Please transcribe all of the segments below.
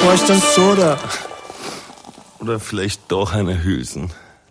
bräuchte ein Soda. Oder vielleicht doch eine Hülsen.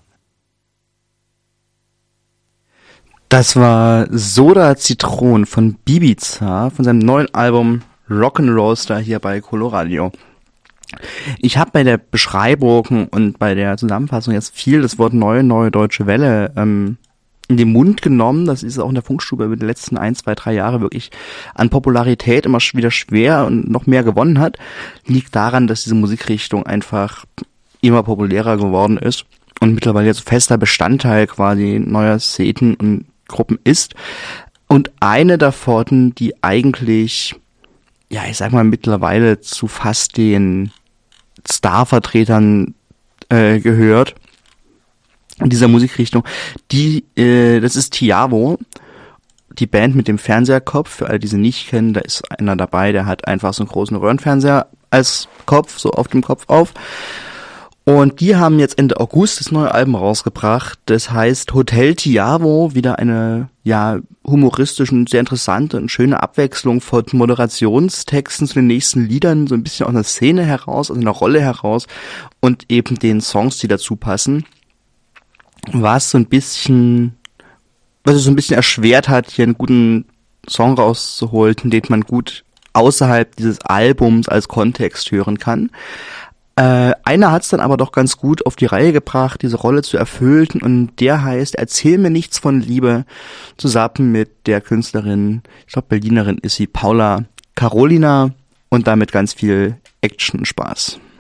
Das war Soda Zitron von Bibiza von seinem neuen Album Rock'n'Roaster hier bei Coloradio. Ich habe bei der Beschreibung und bei der Zusammenfassung jetzt viel das Wort neue deutsche Welle in den Mund genommen. Das ist auch in der Funkstube über die letzten 1, 2, 3 Jahre wirklich an Popularität immer wieder schwer und noch mehr gewonnen hat. Liegt daran, dass diese Musikrichtung einfach immer populärer geworden ist und mittlerweile jetzt fester Bestandteil quasi neuer Szenen und Gruppen ist. Und eine davon, die eigentlich, ja, ich sag mal, mittlerweile zu fast den Starvertretern gehört in dieser Musikrichtung, das ist Tiavo, die Band mit dem Fernseherkopf. Für alle, die sie nicht kennen, da ist einer dabei, der hat einfach so einen großen Röhrenfernseher als Kopf, so auf dem Kopf auf. Und die haben jetzt Ende August das neue Album rausgebracht. Das heißt Hotel Tiavo, wieder eine, ja, humoristisch und sehr interessante und schöne Abwechslung von Moderationstexten zu den nächsten Liedern, so ein bisschen aus einer Szene heraus, aus einer Rolle heraus und eben den Songs, die dazu passen. Was es so ein bisschen erschwert hat, hier einen guten Song rauszuholen, den man gut außerhalb dieses Albums als Kontext hören kann. Einer hat es dann aber doch ganz gut auf die Reihe gebracht, diese Rolle zu erfüllen, und der heißt Erzähl mir nichts von Liebe, zusammen mit der Künstlerin, ich glaube Berlinerin ist sie, Paula Carolina, und damit ganz viel Action und Spaß.